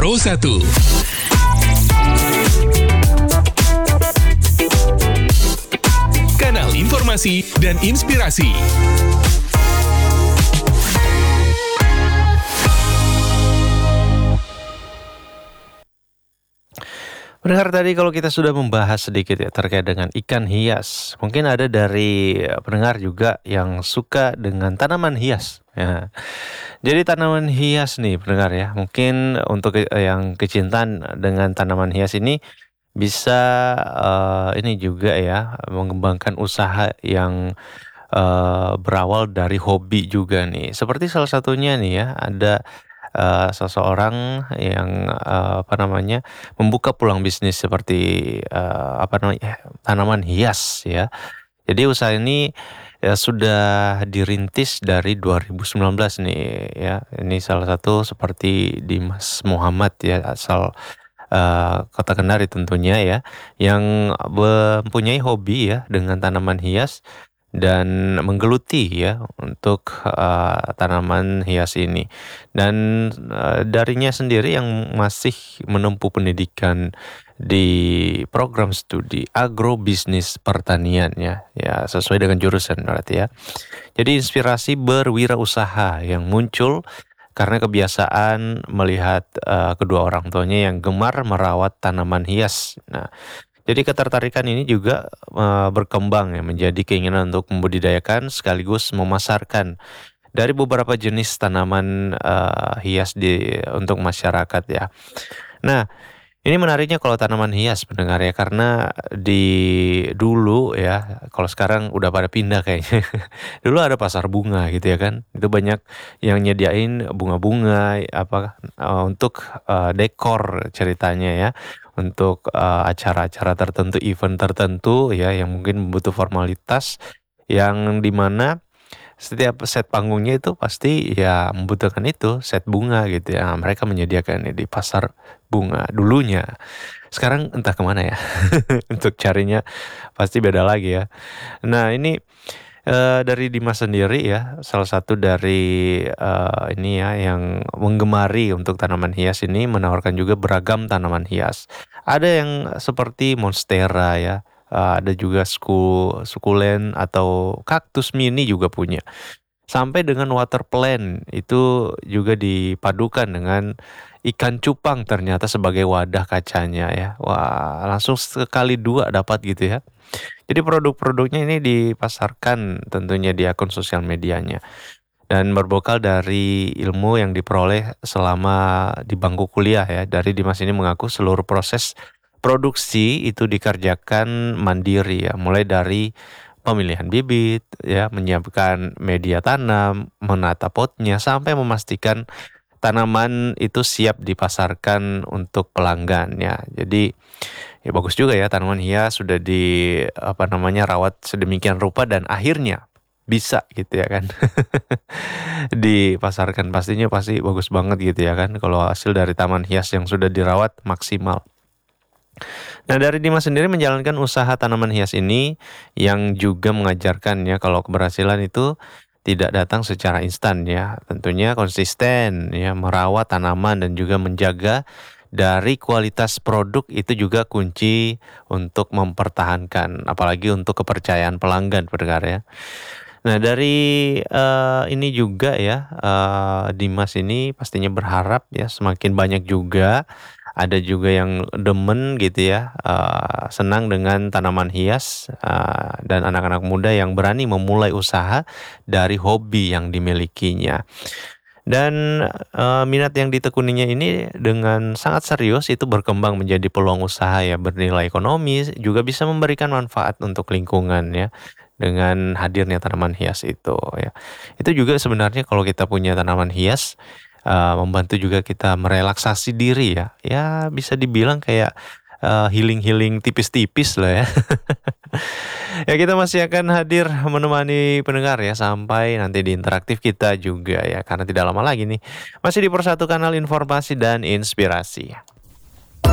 Pro 1. Kanal informasi dan inspirasi. Pendengar, tadi kalau kita sudah membahas sedikit ya terkait dengan ikan hias, mungkin ada dari pendengar juga yang suka dengan tanaman hias. Ya. Jadi tanaman hias nih pendengar ya, mungkin untuk yang kecintaan dengan tanaman hias ini bisa ini juga ya mengembangkan usaha yang berawal dari hobi juga nih. Seperti salah satunya nih ya, ada seseorang yang membuka peluang bisnis seperti tanaman hias ya. Jadi usaha ini sudah dirintis dari 2019 nih ya. Ini salah satu seperti Dimas Muhammad ya, asal Kota Kendari tentunya ya, yang mempunyai hobi ya dengan tanaman hias dan menggeluti ya untuk tanaman hias ini. Dan darinya sendiri yang masih menempuh pendidikan di program studi agrobisnis pertanian ya sesuai dengan jurusan berarti ya. Jadi inspirasi berwirausaha yang muncul karena kebiasaan melihat kedua orang tuanya yang gemar merawat tanaman hias. Nah, jadi ketertarikan ini juga berkembang ya menjadi keinginan untuk membudidayakan sekaligus memasarkan dari beberapa jenis tanaman hias untuk masyarakat ya. Nah, ini menariknya kalau tanaman hias pendengar ya, karena dulu ya, kalau sekarang udah pada pindah kayaknya. Dulu ada pasar bunga gitu ya kan. Itu banyak yang nyediain bunga-bunga untuk dekor ceritanya ya. Untuk acara-acara tertentu, event tertentu ya yang mungkin butuh formalitas, yang dimana setiap set panggungnya itu pasti ya membutuhkan itu set bunga gitu ya. Mereka menyediakan di pasar bunga dulunya. Sekarang entah kemana ya. Untuk carinya pasti beda lagi ya. Nah ini dari Dimas sendiri ya, salah satu dari ini ya yang menggemari untuk tanaman hias ini, menawarkan juga beragam tanaman hias. Ada yang seperti monstera ya, ada juga sukulen atau kaktus mini juga punya. Sampai dengan water plant itu juga dipadukan dengan ikan cupang ternyata sebagai wadah kacanya ya. Wah, langsung sekali dua dapat gitu ya. Jadi produk-produknya ini dipasarkan tentunya di akun sosial medianya. Dan berbekal dari ilmu yang diperoleh selama di bangku kuliah ya. Dari Dimas ini mengaku seluruh proses produksi itu dikerjakan mandiri ya. Mulai dari pemilihan bibit ya, menyiapkan media tanam, menata potnya, sampai memastikan tanaman itu siap dipasarkan untuk pelanggan ya. Jadi ya bagus juga ya, tanaman hias sudah rawat sedemikian rupa dan akhirnya bisa gitu ya kan. Dipasarkan pasti bagus banget gitu ya kan kalau hasil dari taman hias yang sudah dirawat maksimal. Nah, dari Dimas sendiri menjalankan usaha tanaman hias ini yang juga mengajarkan ya kalau keberhasilan itu tidak datang secara instan ya. Tentunya konsisten ya merawat tanaman dan juga menjaga dari kualitas produk itu juga kunci untuk mempertahankan, apalagi untuk kepercayaan pelanggan pendengar ya. Nah, dari ini juga ya, Dimas ini pastinya berharap ya semakin banyak juga, ada juga yang demen gitu ya, senang dengan tanaman hias, dan anak-anak muda yang berani memulai usaha dari hobi yang dimilikinya. Dan minat yang ditekuninya ini dengan sangat serius itu berkembang menjadi peluang usaha ya bernilai ekonomis, juga bisa memberikan manfaat untuk lingkungan ya dengan hadirnya tanaman hias itu ya. Itu juga sebenarnya kalau kita punya tanaman hias membantu juga kita merelaksasi diri ya. Ya bisa dibilang kayak healing tipis-tipis lah ya. Ya kita masih akan hadir menemani pendengar ya sampai nanti di interaktif kita juga ya, karena tidak lama lagi nih masih di Persatu Kanal Informasi dan Inspirasi.